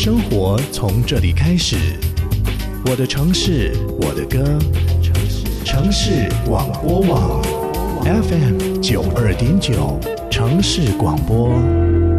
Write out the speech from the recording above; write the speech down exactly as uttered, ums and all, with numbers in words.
生活从这里开始，我的城市，我的歌，城市广播网 F M 九二点九，城市广播。